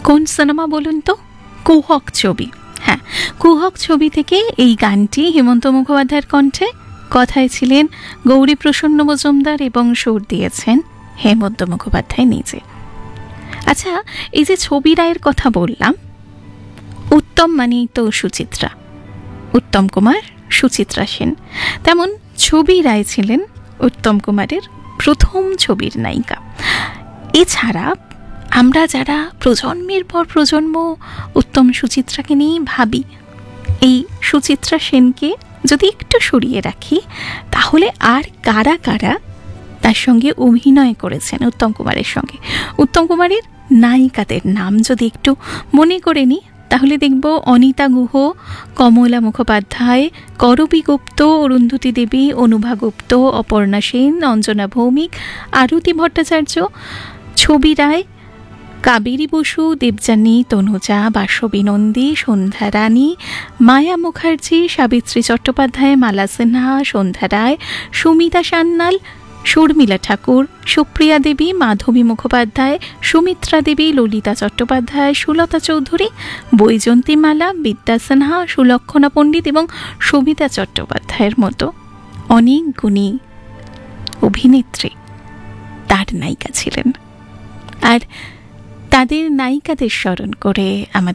কোন সিনেমা বলুন তো? কুহক ছবি। হ্যাঁ, কুহক ছবি থেকে এই গানটি হেমন্ত মুখোপাধ্যায়ের কণ্ঠে, কথায় ছিলেন গৌরী প্রসন্ন মজুমদার এবং সুর দিয়েছেন হেমন্ত মুখোপাধ্যায় নিজে। আচ্ছা, এই যে ছবি রায়ের কথা বললাম, উত্তম মানেই তো সুচিত্রা, উত্তম কুমার, সুচিত্রা সেন, তেমন ছবি রায় ছিলেন উত্তম কুমারের প্রথম ছবির নায়িকা। এছাড়া আমরা যারা প্রজন্মের পর প্রজন্ম উত্তম সুচিত্রাকে নিয়েই ভাবি, এই সুচিত্রা সেনকে যদি একটু সরিয়ে রাখি, তাহলে আর কারা কারা তার সঙ্গে অভিনয় করেছেন উত্তম কুমারের সঙ্গে। উত্তম কুমারের নায়িকাদের নাম যদি একটু মনে করে নিই, তাহলে দেখব অনিতা গুহ, কমলা মুখোপাধ্যায়, করবী গুপ্ত, অরুন্ধতী দেবী, অনুভা গুপ্ত, অপর্ণা সেন, অঞ্জনা ভৌমিক, আরতি ভট্টাচার্য, ছবি রায়, কাবেরী বসু, দেবযানী, তনুজা, বাসবী নন্দী, সন্ধ্যা রানী, মায়া মুখার্জি, সাবিত্রী চট্টোপাধ্যায়, মালা সিনহা, সন্ধ্যা রায়, সুমিতা সান্যাল, শর্মিলা ঠাকুর, সুপ্রিয়া দেবী, মাধবী মুখোপাধ্যায়, সুমিত্রা দেবী, ললিতা চট্টোপাধ্যায়, সুলতা চৌধুরী, বৈজন্তী মালা, বিদ্যা সিনহা, সুলক্ষণা পণ্ডিত এবং সবিতা চট্টোপাধ্যায়ের মতো অনেক গুণী অভিনেত্রী তার নায়িকা ছিলেন। আর তাদের নায়িকাদের স্মরণ করে আমাদের